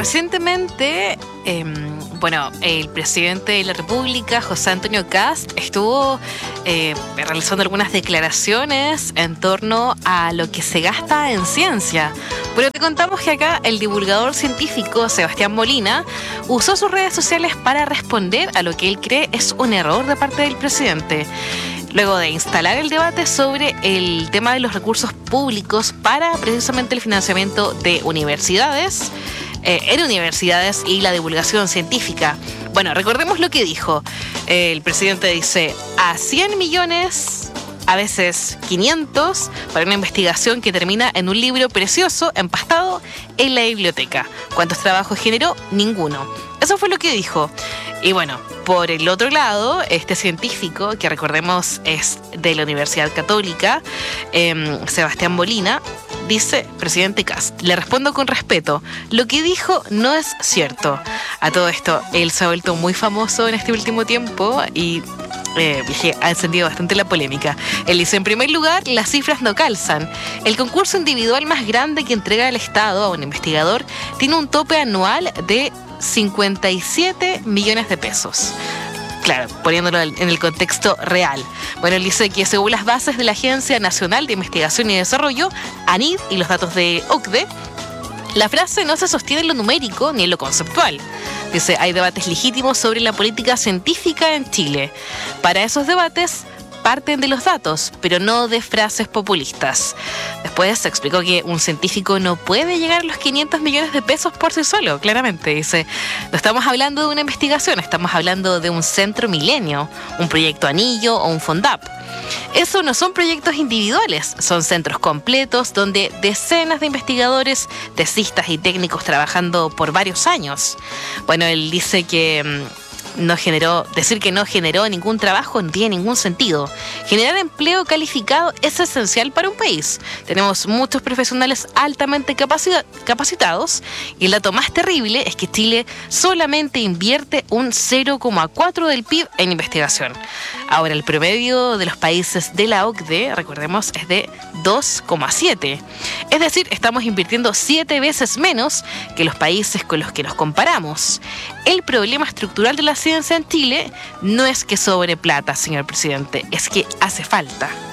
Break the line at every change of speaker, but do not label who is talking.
Recientemente, el presidente de la República, José Antonio Kast, estuvo realizando algunas declaraciones en torno a lo que se gasta en ciencia. Pero te contamos que acá el divulgador científico Sebastián Molina usó sus redes sociales para responder a lo que él cree es un error de parte del presidente, luego de instalar el debate sobre el tema de los recursos públicos para precisamente el financiamiento de universidades, en universidades y la divulgación científica. Bueno, recordemos lo que dijo. El presidente dice, a 100 millones, a veces 500, para una investigación que termina en un libro precioso empastado en la biblioteca. ¿Cuántos trabajos generó? Ninguno. Eso fue lo que dijo. Y bueno, por el otro lado, este científico, que recordemos es de la Universidad Católica, Sebastián Molina, dice, presidente Kast, le respondo con respeto, lo que dijo no es cierto. A todo esto, él se ha vuelto muy famoso en este último tiempo y ha encendido bastante la polémica. Él dice, en primer lugar, las cifras no calzan. El concurso individual más grande que entrega el Estado a un investigador tiene un tope anual de 57 millones de pesos. Claro, poniéndolo en el contexto real. Bueno, él dice que según las bases de la Agencia Nacional de Investigación y Desarrollo, ANID, y los datos de OCDE, la frase no se sostiene en lo numérico ni en lo conceptual. Dice, hay debates legítimos sobre la política científica en Chile. Para esos debates parten de los datos, pero no de frases populistas. Después se explicó que un científico no puede llegar a los 500 millones de pesos por sí solo, claramente. Dice, no estamos hablando de una investigación, estamos hablando de un centro milenio, un proyecto anillo o un FONDAP. Eso no son proyectos individuales, son centros completos donde decenas de investigadores, tesistas y técnicos trabajando por varios años. Bueno, él dice que decir que no generó ningún trabajo no tiene ningún sentido. Generar empleo calificado es esencial para un país. Tenemos muchos profesionales altamente capacitados y el dato más terrible es que Chile solamente invierte un 0,4% del PIB en investigación. Ahora, el promedio de los países de la OCDE, recordemos, es de 2,7%. Es decir, estamos invirtiendo 7 veces menos que los países con los que nos comparamos. El problema estructural de la ciencia en Chile no es que sobre plata, señor presidente, es que hace falta.